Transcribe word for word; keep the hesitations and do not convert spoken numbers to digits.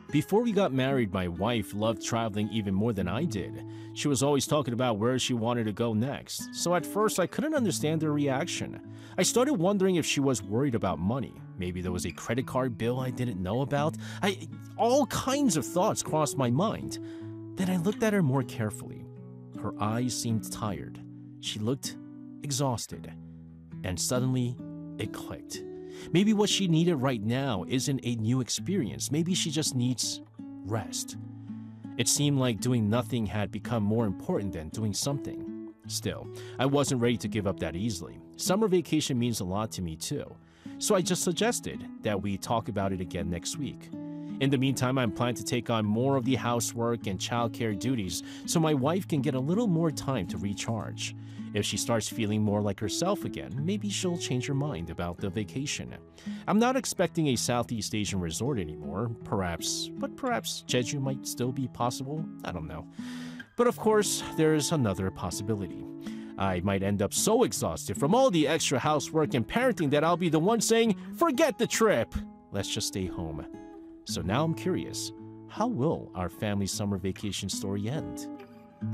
Before we got married, my wife loved traveling even more than I did. She was always talking about where she wanted to go next, so at first I couldn't understand her reaction. I started wondering if she was worried about money. Maybe there was a credit card bill I didn't know about. I, all kinds of thoughts crossed my mind. Then I looked at her more carefully. Her eyes seemed tired. She looked exhausted. And suddenly, it clicked. Maybe what she needed right now isn't a new experience. Maybe she just needs rest. It seemed like doing nothing had become more important than doing something. Still, I wasn't ready to give up that easily. Summer vacation means a lot to me too. So I just suggested that we talk about it again next week. In the meantime, I'm planning to take on more of the housework and childcare duties so my wife can get a little more time to recharge. If she starts feeling more like herself again, maybe she'll change her mind about the vacation. I'm not expecting a Southeast Asian resort anymore, perhaps, but perhaps Jeju might still be possible. I don't know. But of course, there's another possibility. I might end up so exhausted from all the extra housework and parenting that I'll be the one saying, "Forget the trip! Let's just stay home." So now I'm curious, how will our family summer vacation story end?